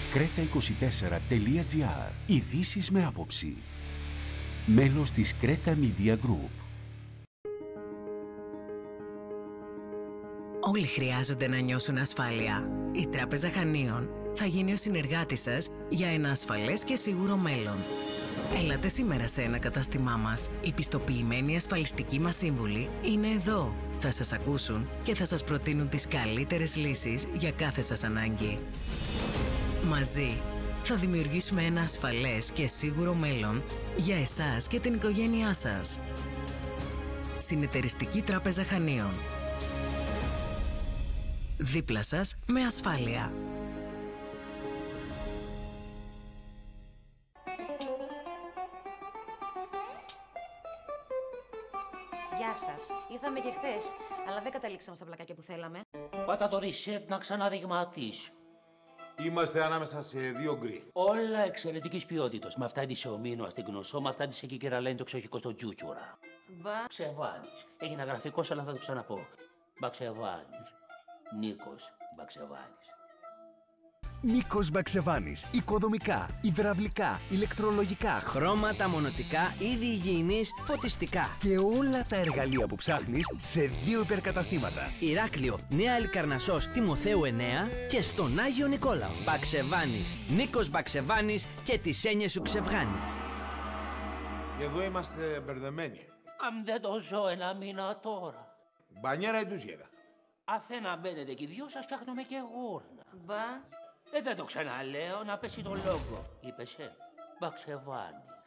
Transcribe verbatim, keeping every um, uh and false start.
κρέτα είκοσι τέσσερα τελεία τζι άρ. Ειδήσεις με άποψη. Μέλος της Creta Media Group. Όλοι χρειάζονται να νιώσουν ασφάλεια. Η Τράπεζα Χανίων θα γίνει ο συνεργάτης σας για ένα ασφαλές και σίγουρο μέλλον. Έλατε σήμερα σε ένα κατάστημά μας. Οι πιστοποιημένοι ασφαλιστικοί μας σύμβουλοι είναι εδώ. Θα σας ακούσουν και θα σας προτείνουν τις καλύτερες λύσεις για κάθε σας ανάγκη. Μαζί θα δημιουργήσουμε ένα ασφαλές και σίγουρο μέλλον για εσάς και την οικογένειά σας. Συνεταιριστική Τράπεζα Χανίων. Δίπλα σας με ασφάλεια. Γεια σας. Ήρθαμε και χθες, αλλά δεν καταλήξαμε στα πλακάκια που θέλαμε. Πάτα το reset να ξαναδειγματίσει. Είμαστε ανάμεσα σε δύο γκρι. Όλα εξαιρετικής ποιότητας. Με αυτά της ομίνο αστιγνωσό, με αυτά της εκεί και λένε το ξεχικό στο τζούτσουρα. Μπα. Ξεβάνης. Έγινα γραφικός, αλλά θα το ξαναπώ. Μπαξεβάνης. Νίκος Μπαξεβάνης. Νίκος Μπαξεβάνης. Οικοδομικά, υδραυλικά, ηλεκτρολογικά, χρώματα, μονοτικά, είδη υγιεινής, φωτιστικά. Και όλα τα εργαλεία που ψάχνεις σε δύο υπερκαταστήματα. Ηράκλειο, Νέα Λικαρνασσός, Τιμοθέου εννέα και στον Άγιο Νικόλαο. Μπαξεβάνης. Νίκος Μπαξεβάνης και τις έννοιες σου ξεβγάνεις. Και εδώ είμαστε μπερδεμένοι. Αν δεν το ζω ένα μήνα τώρα. Μπανιέρα εντουζιέρα. Αθένα μπαίνετε και οι δυο σας φτιάχνουμε και γούρνα. Μπα. Ε, δεν το ξαναλέω, να πέσει το λόγο. Είπεσαι, Μπαξεβάνη.